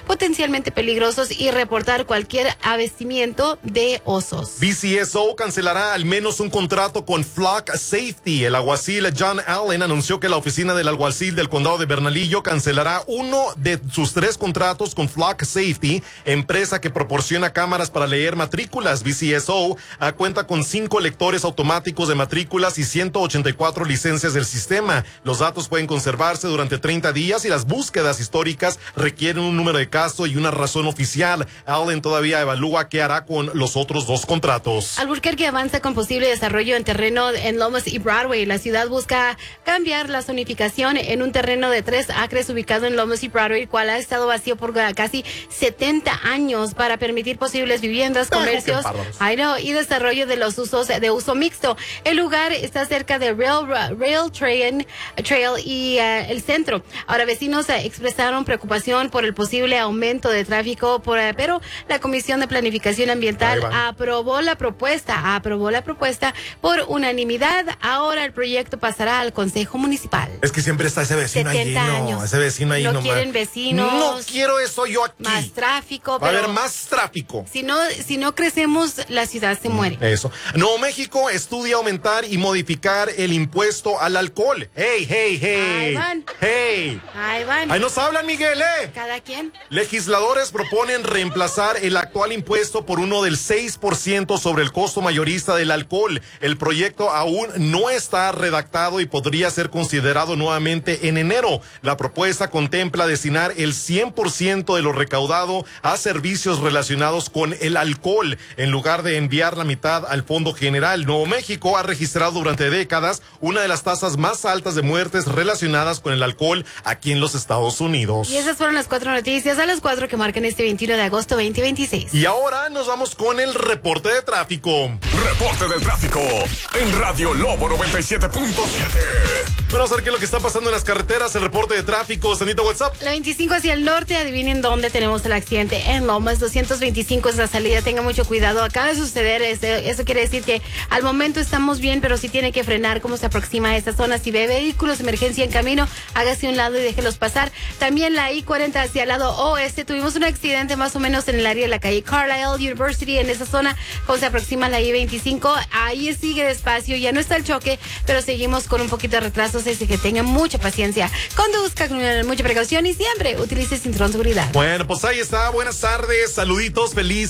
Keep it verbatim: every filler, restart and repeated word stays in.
potencialmente peligrosos y reportar cualquier avistamiento de osos. B C S O cancelará al menos un contrato con Flock Safety. El alguacil John Allen anunció que la oficina del alguacil del condado de Bernalillo cancelará uno de sus tres contratos con Flock Safety, empresa que proporciona cámaras para leer matrículas. B C S O uh, cuenta con cinco lectores automáticos de matrículas y ciento ochenta y cuatro licencias del sistema. Los datos pueden conservarse durante treinta días y las búsquedas históricas requieren un número de caso y una razón oficial. Allen todavía evalúa qué hará con los otros dos contratos. Albuquerque avanza con posible desarrollo en terreno en Lomas y Broadway. La ciudad busca cambiar la zonificación en un terreno de tres acres ubicado en Lomas y Broadway, el cual ha estado vacío por casi setenta años para permitir posibles viviendas, comercios I know, y desarrollo de los usos de uso mixto. El lugar está cerca de Rail, Rail Train, Trail y uh, el centro. Ahora, vecinos uh, expresaron preocupación por el posible aumento de tráfico, por, uh, pero la Comisión de Planificación Ambiental aprobó la propuesta, aprobó la propuesta por unanimidad. Ahora el proyecto pasará al Consejo Municipal. Es que siempre está ese vecino ahí, no, años. ese vecino ahí no nomás. quieren vecinos. No quiero eso yo aquí. Más tráfico. Va a pero haber más tráfico. Si no, si no crecemos, la ciudad se muere. Eso. Nuevo México estudia aumentar y modificar el impuesto al alcohol. Hey, hey, hey. Ahí van. Hey. Ahí van. Ahí nos hablan, Miguel, ¿eh? Cada quien. Legisladores proponen reemplazar el actual impuesto por uno del seis por ciento sobre el costo mayorista del alcohol. El proyecto aún no está redactado y podría ser considerado nuevamente en enero. La propuesta contempla destinar el cien por ciento de lo recaudado a servicios relacionados con el alcohol, en lugar de enviar la mitad al Fondo General. Nuevo México ha registrado durante décadas una de las tasas más altas de muertes relacionadas con el alcohol aquí en los Estados Unidos. Y esas fueron las cuatro noticias a las cuatro que marcan este veintiuno de agosto veinte veintiséis. Y ahora nos vamos con el reporte de tráfico. Reporte del tráfico en Radio Lobo noventa y siete punto siete. Vamos a ver qué es lo que está pasando en las carreteras. El reporte de tráfico. Sanita, WhatsApp. La veinticinco hacia el norte, adivinen dónde tenemos el accidente. En Lomas, doscientos veinticinco es la salida. Tenga mucho cuidado. Acaba de suceder. Este, eso quiere decir que al momento estamos bien, pero sí tiene que frenar cómo se aproxima a esta zona. Si ve vehículos de emergencia en camino, hágase un lado y déjelos pasar. También la I cuarenta hacia el lado oeste. Tuvimos un accidente más o menos en el área de la calle Carlisle University, en esa zona, cómo se aproxima la I veinticinco. Ahí sigue despacio. Ya no está el choque, pero seguimos con un poquito de retraso. Así que tengan mucha paciencia. Conduzca con mucha precaución y siempre utilice cinturón de seguridad. Bueno, pues ahí está. Buenas tardes. Saluditos. Feliz